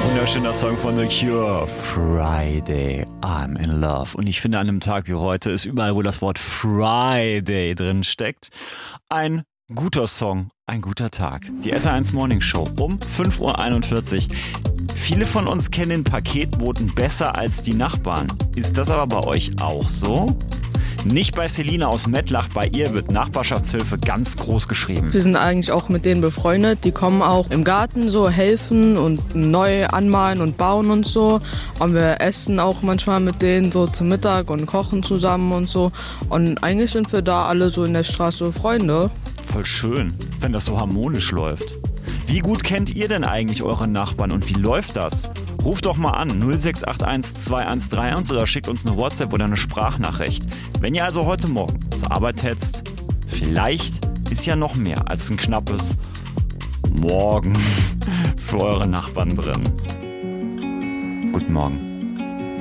Wunderschöner Song von The Cure, Friday, I'm in Love. Und ich finde, an einem Tag wie heute ist überall, wo das Wort Friday drin steckt, ein guter Song, ein guter Tag. Die SR1 Morning Show um 5:41 Uhr. Viele von uns kennen den Paketboten besser als die Nachbarn. Ist das aber bei euch auch so? Nicht bei Selina aus Mettlach, bei ihr wird Nachbarschaftshilfe ganz groß geschrieben. Wir sind eigentlich auch mit denen befreundet, die kommen auch im Garten so helfen und neu anmalen und bauen und so. Und wir essen auch manchmal mit denen so zum Mittag und kochen zusammen und so. Und eigentlich sind wir da alle so in der Straße Freunde. Voll schön, wenn das so harmonisch läuft. Wie gut kennt ihr denn eigentlich eure Nachbarn und wie läuft das? Ruft doch mal an 0681 2131 oder schickt uns eine WhatsApp oder eine Sprachnachricht. Wenn ihr also heute Morgen zur Arbeit hetzt, vielleicht ist ja noch mehr als ein knappes Morgen für eure Nachbarn drin. Guten Morgen.